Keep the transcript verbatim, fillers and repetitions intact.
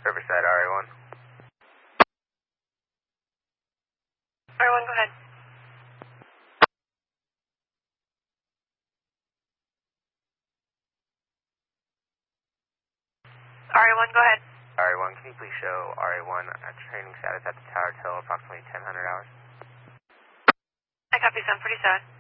Riverside, R A one. R A one, go ahead. R A one, go ahead. R A one, can you please show R A one at training status at the tower till approximately ten hundred hours? I copy seven forty-seven.